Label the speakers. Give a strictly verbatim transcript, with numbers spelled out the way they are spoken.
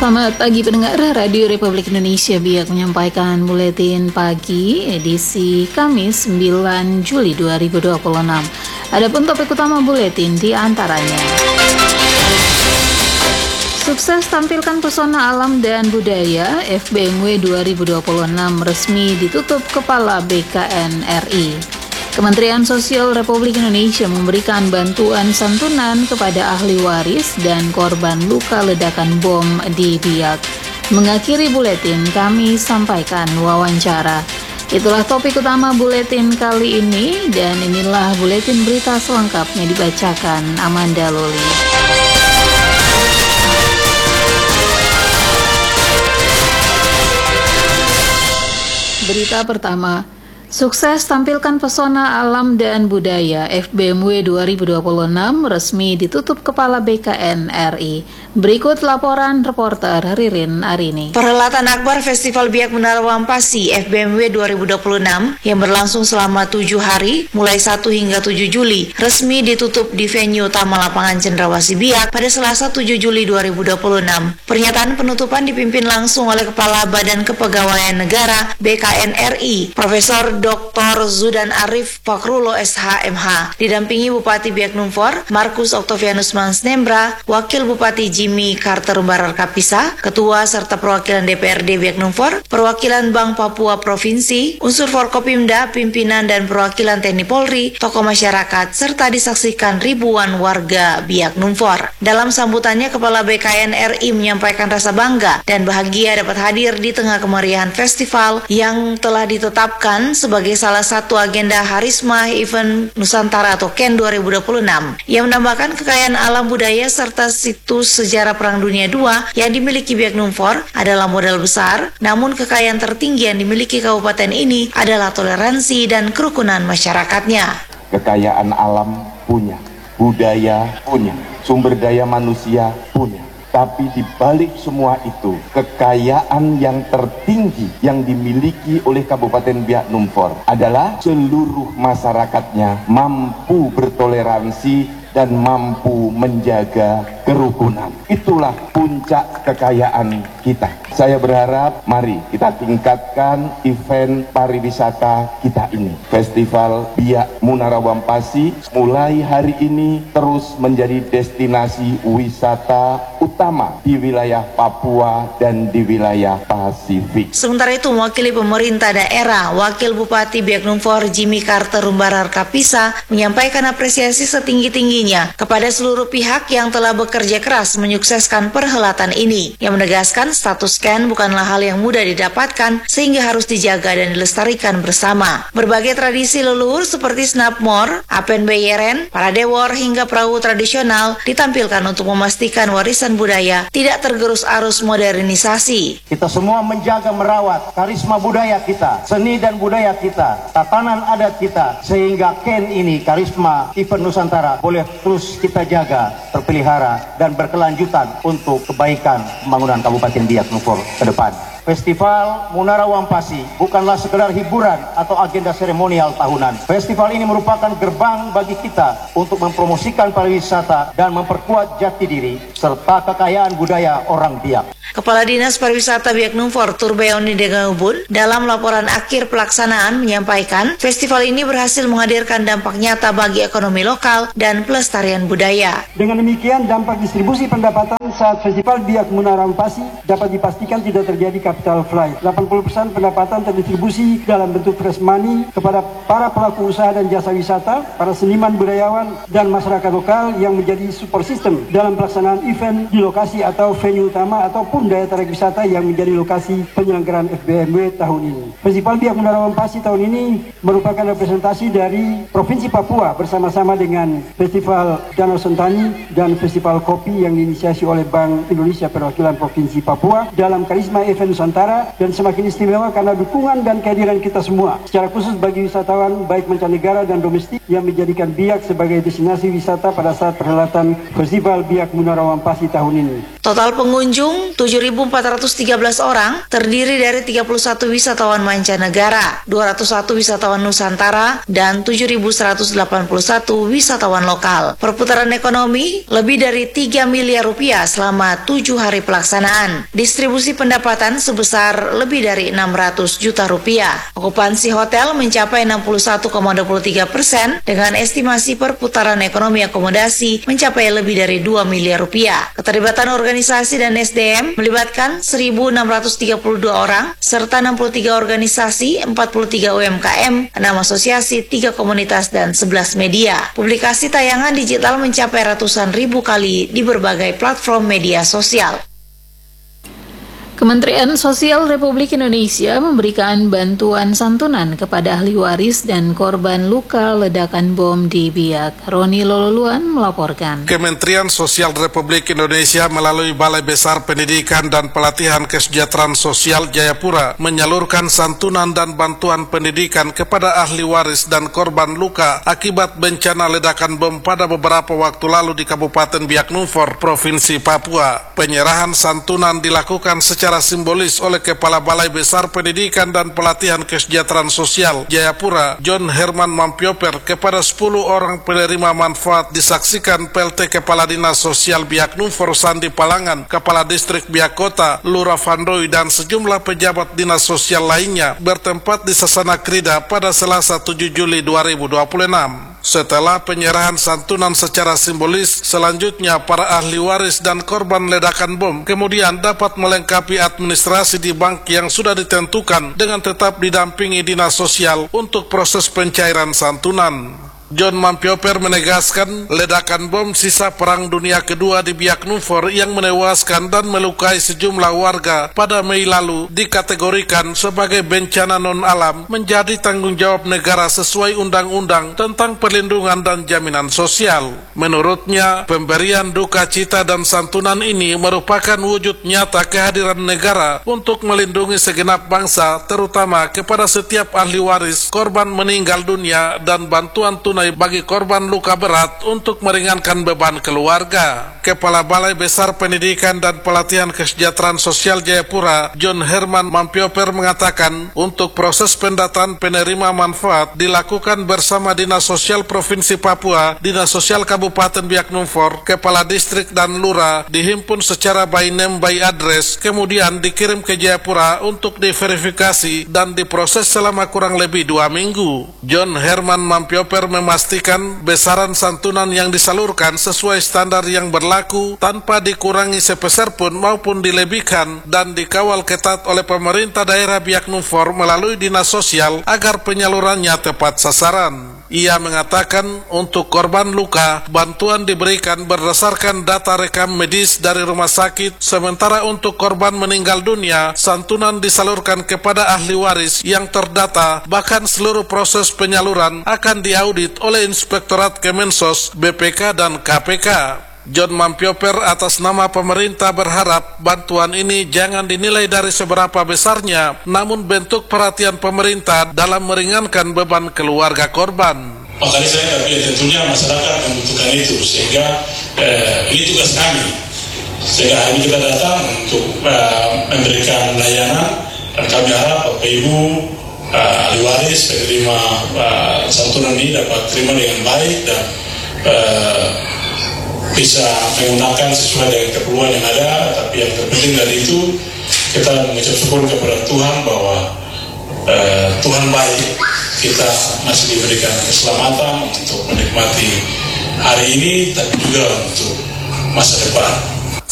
Speaker 1: Selamat pagi pendengar Radio Republik Indonesia. Biak menyampaikan buletin pagi edisi Kamis sembilan Juli dua ribu dua puluh enam. Adapun topik utama buletin di antaranya: sukses tampilkan pesona alam dan budaya, F B M W dua ribu dua puluh enam resmi ditutup Kepala B K N R I. Kementerian Sosial Republik Indonesia memberikan bantuan santunan kepada ahli waris dan korban luka ledakan bom di Biak. Mengakhiri buletin, kami sampaikan wawancara. Itulah topik utama buletin kali ini, dan inilah buletin berita selengkapnya dibacakan Amanda Loli. Berita pertama, sukses tampilkan pesona alam dan budaya, F B M W dua ribu dua puluh enam resmi ditutup Kepala B K N R I. Berikut laporan reporter Ririn Arini.
Speaker 2: Perhelatan Akbar Festival Biak Menara Wampasi F B M W dua ribu dua puluh enam yang berlangsung selama tujuh hari mulai satu hingga tujuh Juli resmi ditutup di venue utama lapangan Cendrawasih Biak pada Selasa tujuh Juli dua ribu dua puluh enam. Pernyataan penutupan dipimpin langsung oleh Kepala Badan Kepegawaian Negara B K N R I, Profesor Doktor Zudan Arif Fakrullah S H M H, didampingi Bupati Biak Numfor Markus Octavianus Mansnembra, Wakil Bupati Jimmy Carter Umbarar Kapisa, Ketua serta perwakilan D P R D Biak Numfor, perwakilan Bank Papua Provinsi, unsur Forkopimda, pimpinan dan perwakilan T N I Polri, tokoh masyarakat, serta disaksikan ribuan warga Biak Numfor. Dalam sambutannya, Kepala B K N R I menyampaikan rasa bangga dan bahagia dapat hadir di tengah kemeriahan festival yang telah ditetapkan sebagai salah satu agenda Harisma Event Nusantara atau K E N dua ribu dua puluh enam. Ia menambahkan kekayaan alam budaya serta situs sejarah Perang Dunia kedua yang dimiliki Biak Numfor adalah modal besar, namun kekayaan tertinggi yang dimiliki kabupaten ini adalah toleransi dan kerukunan masyarakatnya.
Speaker 3: Kekayaan alam punya, budaya punya, sumber daya manusia punya. Tapi di balik semua itu, kekayaan yang tertinggi yang dimiliki oleh Kabupaten Biak Numfor adalah seluruh masyarakatnya mampu bertoleransi dan mampu menjaga kerukunan. Itulah puncak kekayaan kita. Saya berharap mari kita tingkatkan event pariwisata kita ini. Festival Biak Menara Wampasi mulai hari ini terus menjadi destinasi wisata utama di wilayah Papua dan di wilayah Pasifik.
Speaker 2: Sementara itu, mewakili pemerintah daerah, Wakil Bupati Biak Numfor Jimmy Carter Umbarar Kapisa menyampaikan apresiasi setinggi-tingginya kepada seluruh pihak yang telah bekerja keras menyukseskan perhelatan ini, yang menegaskan status K E N bukanlah hal yang mudah didapatkan sehingga harus dijaga dan dilestarikan bersama. Berbagai tradisi leluhur seperti snapmore, apen beyeren, paradewor hingga perahu tradisional ditampilkan untuk memastikan warisan budaya tidak tergerus arus modernisasi.
Speaker 4: Kita semua menjaga merawat karisma budaya kita, seni dan budaya kita, tatanan adat kita, sehingga K E N ini, karisma Event Nusantara, boleh terus kita jaga, terpelihara dan berkelanjutan untuk kebaikan pembangunan Kabupaten Biak Numfor ke depan. Festival Menara Wampasi bukanlah sekedar hiburan atau agenda seremonial tahunan. Festival ini merupakan gerbang bagi kita untuk mempromosikan pariwisata dan memperkuat jati diri serta kekayaan budaya orang Biak.
Speaker 2: Kepala Dinas Pariwisata Biak Numfor Turbayoni Degangubun dalam laporan akhir pelaksanaan menyampaikan festival ini berhasil menghadirkan dampak nyata bagi ekonomi lokal dan pelestarian budaya.
Speaker 5: Dengan demikian, dampak distribusi pendapatan saat Festival Biak Menara Wampasi dapat dipastikan tidak terjadi capital flight. delapan puluh persen pendapatan terdistribusi dalam bentuk fresh money kepada para pelaku usaha dan jasa wisata, para seniman budayawan, dan masyarakat lokal yang menjadi support system dalam pelaksanaan event di lokasi atau venue utama ataupun daya tarik wisata yang menjadi lokasi penyelenggaraan F B M W tahun ini. Festival Biak Menara Wampasi tahun ini merupakan representasi dari Provinsi Papua bersama-sama dengan Festival Danau Sentani dan Festival Kopi yang diinisiasi oleh Bank Indonesia Perwakilan Provinsi Papua dalam karisma event Nusantara, dan semakin istimewa karena dukungan dan kehadiran kita semua, secara khusus bagi wisatawan baik mancanegara dan domestik yang menjadikan Biak sebagai destinasi wisata pada saat perhelatan Festival Biak Menara Wampasi tahun ini.
Speaker 2: Total pengunjung tujuh ribu empat ratus tiga belas orang, terdiri dari tiga puluh satu wisatawan mancanegara, dua ratus satu wisatawan Nusantara, dan tujuh ribu seratus delapan puluh satu wisatawan lokal. Perputaran ekonomi lebih dari tiga miliar rupiah selama tujuh hari pelaksanaan. Distribusi pendapatan sebesar lebih dari enam ratus juta rupiah. Okupansi hotel mencapai enam puluh satu koma dua puluh tiga persen dengan estimasi perputaran ekonomi akomodasi mencapai lebih dari dua miliar rupiah. Keterlibatan organisasi dan S D M melibatkan seribu enam ratus tiga puluh dua orang serta enam puluh tiga organisasi, empat puluh tiga U M K M, enam asosiasi, tiga komunitas, dan sebelas media. Publikasi tayangan digital mencapai ratusan ribu kali di berbagai platform media sosial.
Speaker 1: Kementerian Sosial Republik Indonesia memberikan bantuan santunan kepada ahli waris dan korban luka ledakan bom di Biak. Roni Lololuan melaporkan.
Speaker 6: Kementerian Sosial Republik Indonesia melalui Balai Besar Pendidikan dan Pelatihan Kesejahteraan Sosial Jayapura menyalurkan santunan dan bantuan pendidikan kepada ahli waris dan korban luka akibat bencana ledakan bom pada beberapa waktu lalu di Kabupaten Biak Numfor, Provinsi Papua. Penyerahan santunan dilakukan secara secara simbolis oleh Kepala Balai Besar Pendidikan dan Pelatihan Kesejahteraan Sosial Jayapura, John Herman Mampioper, kepada sepuluh orang penerima manfaat disaksikan P L T Kepala Dinas Sosial Biak Numfor Sandi Palangan, Kepala Distrik Biak Kota, Lurah Vandoi, dan sejumlah pejabat dinas sosial lainnya bertempat di Sasana Krida pada Selasa tujuh Juli dua ribu dua puluh enam. Setelah penyerahan santunan secara simbolis, selanjutnya para ahli waris dan korban ledakan bom kemudian dapat melengkapi administrasi di bank yang sudah ditentukan dengan tetap didampingi dinas sosial untuk proses pencairan santunan. John Mampioper menegaskan ledakan bom sisa Perang Dunia Kedua di Biak Numfor yang menewaskan dan melukai sejumlah warga pada Mei lalu dikategorikan sebagai bencana non-alam menjadi tanggung jawab negara sesuai Undang-Undang tentang Perlindungan dan Jaminan Sosial. Menurutnya, pemberian duka cita dan santunan ini merupakan wujud nyata kehadiran negara untuk melindungi segenap bangsa, terutama kepada setiap ahli waris, korban meninggal dunia, dan bantuan tunai bagi korban luka berat untuk meringankan beban keluarga. Kepala Balai Besar Pendidikan dan Pelatihan Kesejahteraan Sosial Jayapura, John Herman Mampioper, mengatakan untuk proses pendataan penerima manfaat dilakukan bersama Dinas Sosial Provinsi Papua, Dinas Sosial Kabupaten Biak Numfor, Kepala Distrik dan Lurah dihimpun secara by name by address, kemudian dikirim ke Jayapura untuk diverifikasi dan diproses selama kurang lebih dua minggu. John Herman Mampioper memastikan besaran santunan yang disalurkan sesuai standar yang berlaku tanpa dikurangi sepeser pun maupun dilebihkan dan dikawal ketat oleh pemerintah daerah Biak Numfor melalui dinas sosial agar penyalurannya tepat sasaran. Ia mengatakan untuk korban luka, bantuan diberikan berdasarkan data rekam medis dari rumah sakit, sementara untuk korban meninggal dunia, santunan disalurkan kepada ahli waris yang terdata, bahkan seluruh proses penyaluran akan diaudit oleh Inspektorat Kemensos, B P K, dan K P K. John Mampioper atas nama pemerintah berharap bantuan ini jangan dinilai dari seberapa besarnya, namun bentuk perhatian pemerintah dalam meringankan beban keluarga korban.
Speaker 7: Makanya saya tapi tentunya masyarakat membutuhkan itu, sehingga eh, ini tugas kami. Sehingga hari ini kita datang untuk eh, memberikan layanan, dan kami harap Bapak Ibu eh, ahli waris penerima eh, santunan ini dapat terima dengan baik dan eh, bisa menggunakan sesuai dengan keperluan yang ada. Tapi yang terpenting dari itu, kita mengucap syukur kepada Tuhan bahwa uh, Tuhan baik, kita masih diberikan keselamatan untuk menikmati hari ini, tapi juga untuk masa depan.